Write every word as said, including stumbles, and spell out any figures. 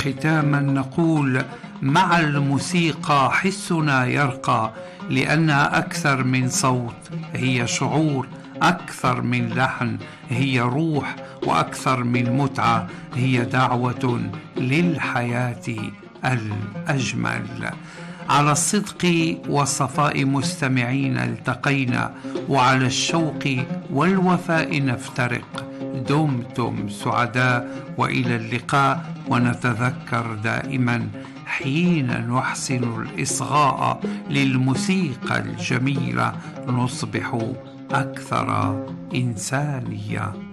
ختاما نقول: مع الموسيقى حسنا يرقى، لأنها أكثر من صوت، هي شعور، أكثر من لحن هي روح، وأكثر من متعة هي دعوة للحياة الأجمل. على الصدق والصفاء مستمعين التقينا، وعلى الشوق والوفاء نفترق. دمتم سعداء، وإلى اللقاء. ونتذكر دائما حين نحسن الإصغاء للموسيقى الجميلة نصبح أكثر إنسانية.